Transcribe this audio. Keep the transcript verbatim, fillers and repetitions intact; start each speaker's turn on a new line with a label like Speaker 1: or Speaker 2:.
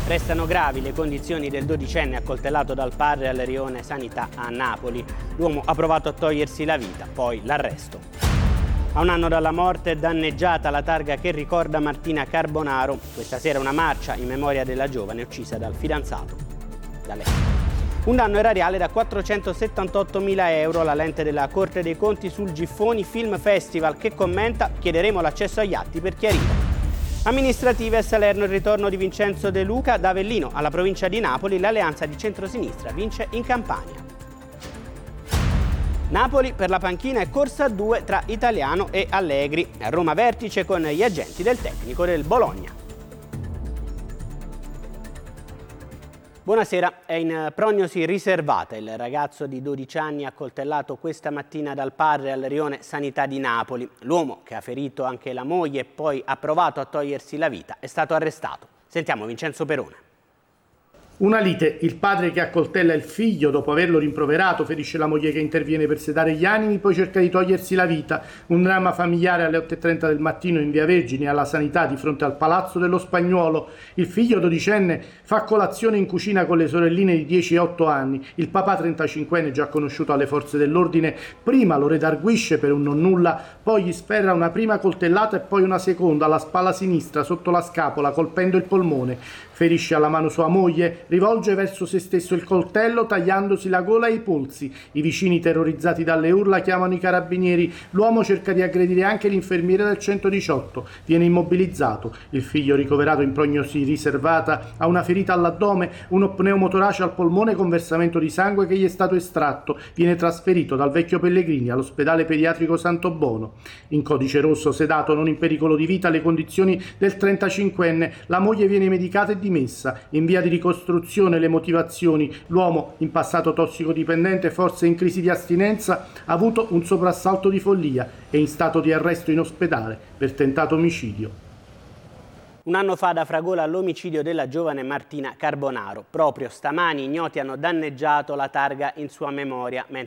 Speaker 1: Restano gravi le condizioni del dodicenne accoltellato dal padre al rione Sanità a Napoli. L'uomo ha provato a togliersi la vita, poi l'arresto. A un anno dalla morte è danneggiata la targa che ricorda Martina Carbonaro. Questa sera una marcia in memoria della giovane uccisa dal fidanzato. Da lei. Un danno erariale da quattrocentosettantottomila euro alla lente della Corte dei Conti sul Giffoni Film Festival che commenta: chiederemo l'accesso agli atti per chiarire. Amministrative a Salerno il ritorno di Vincenzo De Luca. Da Avellino alla provincia di Napoli l'alleanza di centrosinistra vince in Campania. Napoli per la panchina è corsa a due tra Italiano e Allegri. A Roma vertice con gli agenti del tecnico del Bologna. Buonasera, è in prognosi riservata il ragazzo di dodici anni accoltellato questa mattina dal padre al rione Sanità di Napoli. L'uomo, che ha ferito anche la moglie e poi ha provato a togliersi la vita, è stato arrestato. Sentiamo Vincenzo Perone.
Speaker 2: Una lite, il padre che accoltella il figlio dopo averlo rimproverato, ferisce la moglie che interviene per sedare gli animi, poi cerca di togliersi la vita. Un dramma familiare alle otto e trenta del mattino in via Vergine alla Sanità di fronte al Palazzo dello Spagnuolo. Il figlio dodicenne fa colazione in cucina con le sorelline di dieci e otto anni. Il papà trentacinquenne, già conosciuto alle forze dell'ordine, prima lo redarguisce per un nonnulla, poi gli sferra una prima coltellata e poi una seconda alla spalla sinistra sotto la scapola colpendo il polmone. Ferisce alla mano sua moglie, rivolge verso se stesso il coltello tagliandosi la gola e i polsi. I vicini, terrorizzati dalle urla, chiamano i carabinieri. L'uomo cerca di aggredire anche l'infermiere del centodiciotto. Viene immobilizzato. Il figlio, ricoverato in prognosi riservata, ha una ferita all'addome, uno pneumotorace al polmone con versamento di sangue che gli è stato estratto. Viene trasferito dal Vecchio Pellegrini all'ospedale pediatrico Santobono. In codice rosso, sedato, non in pericolo di vita, le condizioni del trentacinquenne. La moglie viene medicata e dimessa. In via di ricostruzione le motivazioni: l'uomo, in passato tossicodipendente, forse in crisi di astinenza, ha avuto un soprassalto di follia e in stato di arresto in ospedale per tentato omicidio.
Speaker 1: Un anno fa da Fragola l'omicidio della giovane Martina Carbonaro. Proprio stamani ignoti hanno danneggiato la targa in sua memoria, mentre